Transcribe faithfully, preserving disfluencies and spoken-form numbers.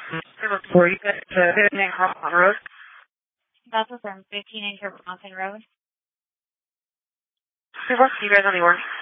Were you at uh, fifteen and Carlton Road? That's from fifteen and Bronson Road. Hey, what? You guys on the orange?